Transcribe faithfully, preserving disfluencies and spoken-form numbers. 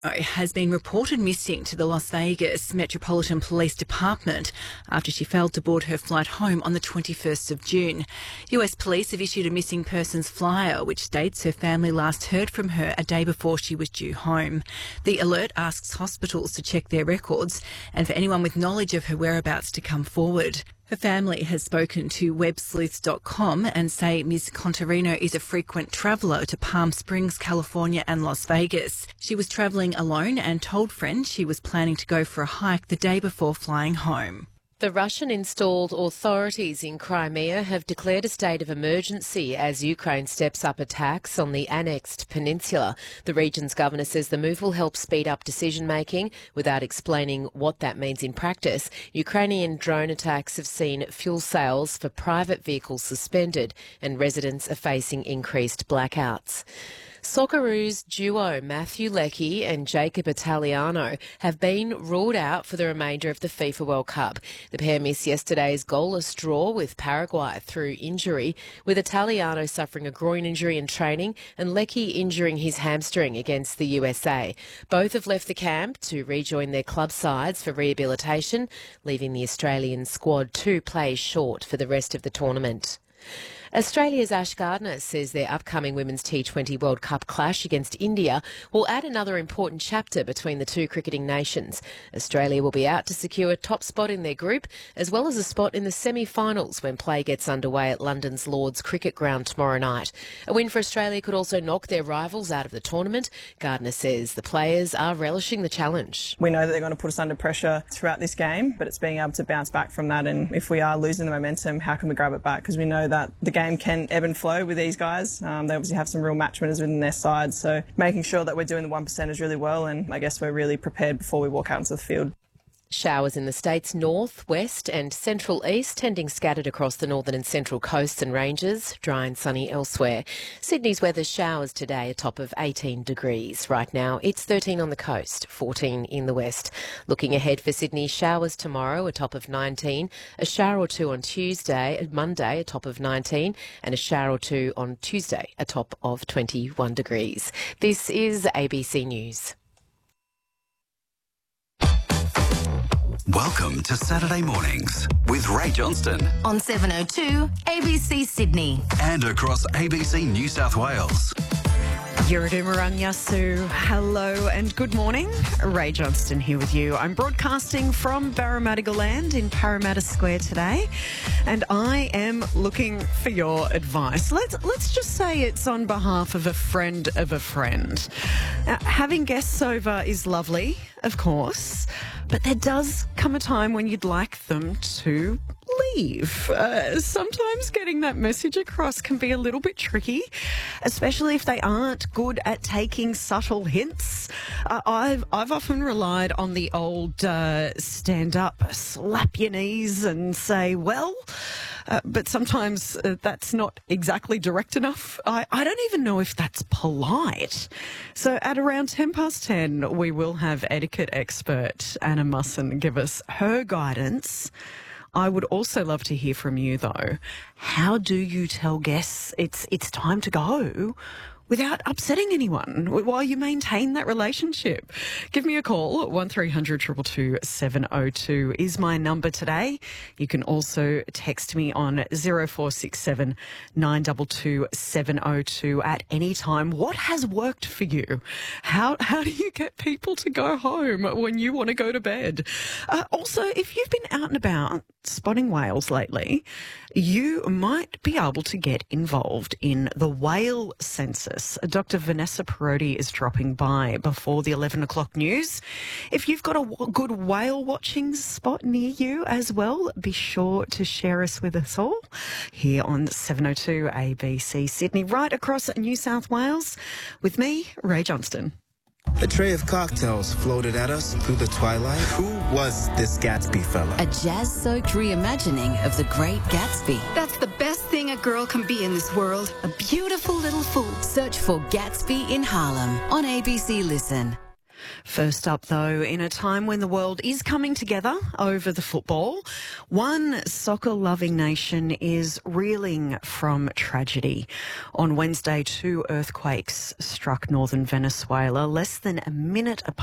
has been reported missing to the Las Vegas Metropolitan Police Department after she failed to board her flight home on the twenty-first of June. U S police have issued a missing persons flyer which states her family last heard from her a day before she was due home. The alert asks hospitals to check their records and for anyone with knowledge of her whereabouts to come forward. Her family has spoken to web sleuths dot com and say Miz Contarino is a frequent traveller to Palm Springs, California and Las Vegas. She was travelling alone and told friends she was planning to go for a hike the day before flying home. The Russian-installed authorities in Crimea have declared a state of emergency as Ukraine steps up attacks on the annexed peninsula. The region's governor says the move will help speed up decision-making without explaining what that means in practice. Ukrainian drone attacks have seen fuel sales for private vehicles suspended and residents are facing increased blackouts. Socceroos duo Matthew Leckie and Jacob Italiano have been ruled out for the remainder of the FIFA World Cup. The pair missed yesterday's goalless draw with Paraguay through injury, with Italiano suffering a groin injury in training and Leckie injuring his hamstring against the U S A. Both have left the camp to rejoin their club sides for rehabilitation, leaving the Australian squad two plays short for the rest of the tournament. Australia's Ash Gardner says their upcoming Women's T twenty World Cup clash against India will add another important chapter between the two cricketing nations. Australia will be out to secure a top spot in their group, as well as a spot in the semi-finals when play gets underway at London's Lord's Cricket Ground tomorrow night. A win for Australia could also knock their rivals out of the tournament. Gardner says the players are relishing the challenge. We know that they're going to put us under pressure throughout this game, but it's being able to bounce back from that, and if we are losing the momentum, how can we grab it back? Because we know that the game can ebb and flow with these guys. Um, they obviously have some real match winners within their side, so making sure that we're doing the one percenters really well, and I guess we're really prepared before we walk out into the field. Showers in the state's north, west and central east, tending scattered across the northern and central coasts and ranges, dry and sunny elsewhere. Sydney's weather showers today, a top of eighteen degrees. Right now it's thirteen on the coast, fourteen in the west. Looking ahead for Sydney, showers tomorrow, a top of nineteen, a shower or two on Tuesday, Monday, a top of nineteen, and a shower or two on Tuesday, a top of twenty-one degrees. This is A B C News. Welcome to Saturday Mornings with Ray Johnston on seven oh two A B C Sydney and across A B C New South Wales. Yuridumarang Yasu, hello and good morning. Ray Johnston here with you. I'm broadcasting from Barramadiga Land in Parramatta Square today, and I am looking for your advice. Let's let's just say it's on behalf of a friend of a friend. Now, having guests over is lovely, of course, but there does come a time when you'd like them to leave. Uh, sometimes getting that message across can be a little bit tricky, especially if they aren't good at taking subtle hints. Uh, I've I've often relied on the old uh, stand up, slap your knees and say, well, uh, but sometimes uh, that's not exactly direct enough. I, I don't even know if that's polite. So at around ten past ten, we will have etiquette expert Anna Musson give us her guidance. I would also love to hear from you, though. How do you tell guests it's it's time to go without upsetting anyone while you maintain that relationship? Give me a call. one three hundred two two two seven oh two is my number today. You can also text me on zero four six seven nine two two seven oh two at any time. What has worked for you? How how do you get people to go home when you want to go to bed? Uh, also, if you've been out and about spotting whales lately, you might be able to get involved in the whale census. Doctor Vanessa Perotti is dropping by before the eleven o'clock news. If you've got a w- good whale watching spot near you as well, be sure to share us with us all here on seven oh two A B C Sydney, right across New South Wales, with me, Ray Johnston. A tray of cocktails floated at us through the twilight. Who was this Gatsby fella? A jazz-soaked reimagining of The Great Gatsby. That's the best thing a girl can be in this world. A beautiful little fool. Search for Gatsby in Harlem on A B C Listen. First up, though, in a time when the world is coming together over the football, one soccer-loving nation is reeling from tragedy. On Wednesday, two earthquakes struck northern Venezuela less than a minute apart.